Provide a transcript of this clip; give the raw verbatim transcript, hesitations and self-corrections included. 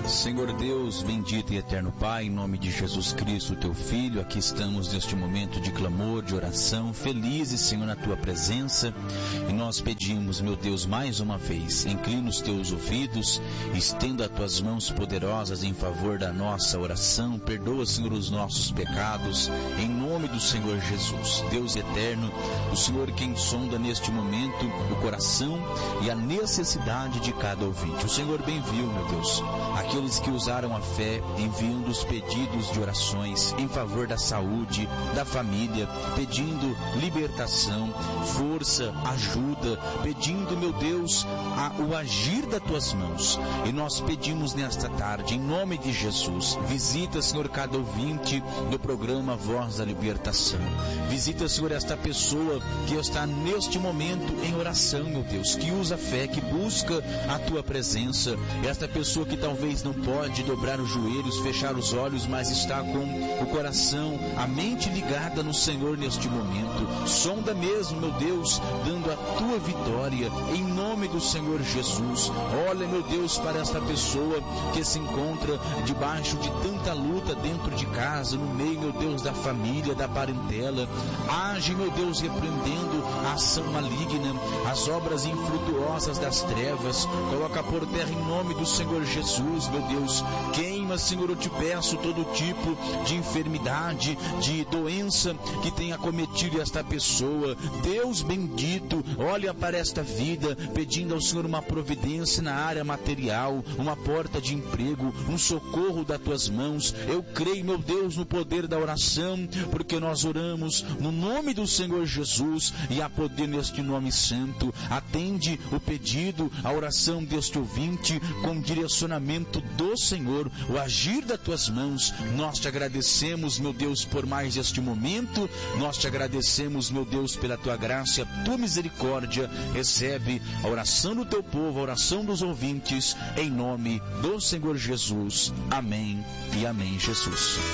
Senhor Deus, bendito e eterno Pai, em nome de Jesus Cristo, teu Filho, aqui estamos neste momento de clamor, de oração, felizes, Senhor, na tua presença, e nós pedimos, meu Deus, mais uma vez, inclina os teus ouvidos, estenda as tuas mãos poderosas em favor da nossa oração, perdoa, Senhor, os nossos pecados, em nome do Senhor Jesus. Deus eterno, o Senhor quem sonda neste momento o coração e a necessidade de cada ouvinte. O Senhor bem viu, meu Deus, aqueles que usaram a fé, enviando os pedidos de orações em favor da saúde, da família, pedindo libertação, força, ajuda, pedindo, meu Deus, a, o agir das tuas mãos. E nós pedimos nesta tarde, em nome de Jesus, visita, Senhor, cada ouvinte do programa Voz da Libertação. Visita, Senhor, esta pessoa que está neste momento em oração, meu Deus, que usa a fé, que busca a tua presença. Esta pessoa que talvez não pode dobrar os joelhos, fechar os olhos, mas está com o coração, a mente ligada no Senhor neste momento. Sonda mesmo, meu Deus, dando a tua vitória, em nome do Senhor Jesus. Olha, meu Deus, para esta pessoa que se encontra debaixo de tanta luta dentro de casa, no meio, meu Deus, da família, da parentela. Age, meu Deus, repreendendo a ação maligna, as obras infrutuosas das trevas. Coloca por terra em nome do Senhor Jesus, meu Deus. Queima, Senhor, eu te peço todo tipo de enfermidade, de doença que tenha cometido esta pessoa. Deus bendito, olha para esta vida, pedindo ao Senhor uma providência na área material, uma porta de emprego, um socorro das tuas mãos. Eu creio, meu Deus, no poder da oração, porque nós oramos no nome do Senhor Jesus e há poder neste nome santo. Atende o pedido, a oração deste ouvinte com direcionamento do Senhor, o agir das tuas mãos. Nós te agradecemos, meu Deus, por mais este momento. Nós te agradecemos, meu Deus, pela tua graça, a tua misericórdia. Recebe a oração do teu povo, a oração dos ouvintes, em nome do Senhor Jesus. Amém e amém, Jesus.